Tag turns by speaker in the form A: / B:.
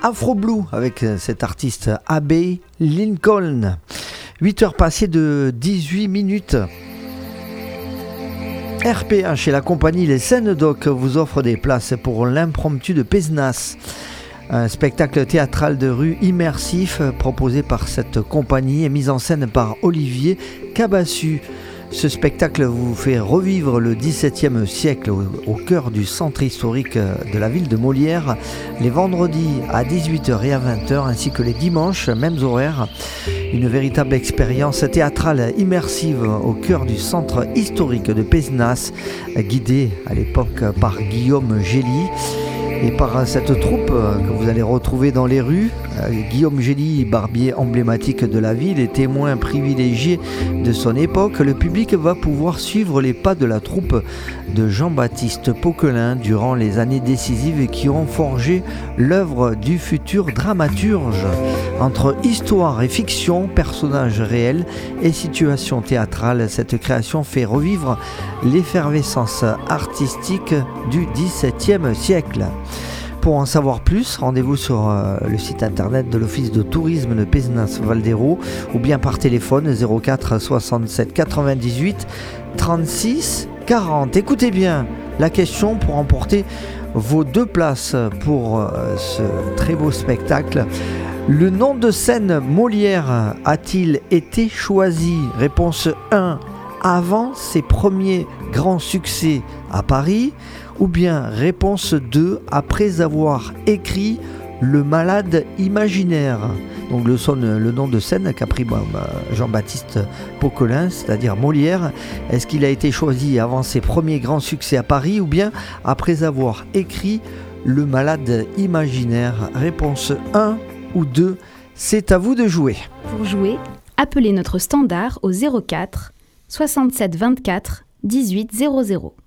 A: Afro Blue avec cet artiste Abbey Lincoln. 8 heures passées de 18 minutes. RPH et la compagnie Les Scènes Doc vous offrent des places pour l'impromptu de Pézenas. Un spectacle théâtral de rue immersif proposé par cette compagnie et mis en scène par Olivier Cabassu. Ce spectacle vous fait revivre le XVIIe siècle au cœur du centre historique de la ville de Molière, les vendredis à 18h et à 20h, ainsi que les dimanches, mêmes horaires. Une véritable expérience théâtrale immersive au cœur du centre historique de Pézenas, guidée à l'époque par Guillaume Gély. Et par cette troupe que vous allez retrouver dans les rues, Guillaume Gély, barbier emblématique de la ville et témoin privilégié de son époque, le public va pouvoir suivre les pas de la troupe de Jean-Baptiste Poquelin durant les années décisives qui ont forgé l'œuvre du futur dramaturge. Entre histoire et fiction, personnages réels et situations théâtrales, cette création fait revivre l'effervescence artistique du XVIIe siècle. Pour en savoir plus, rendez-vous sur le site internet de l'Office de tourisme de Pézenas-Val-d'Hérault ou bien par téléphone 04 67 98 36 40. Écoutez bien la question pour emporter vos 2 places pour ce très beau spectacle. Le nom de scène Molière a-t-il été choisi? Réponse 1, avant ses premiers grands succès à Paris, ou bien réponse 2, après avoir écrit Le Malade imaginaire. Donc le nom de scène qu'a pris Jean-Baptiste Poquelin, c'est-à-dire Molière. Est-ce qu'il a été choisi avant ses premiers grands succès à Paris, ou bien après avoir écrit Le Malade imaginaire? Réponse 1 ou 2, c'est à vous de jouer.
B: Pour jouer, appelez notre standard au 04 67 24 18 00.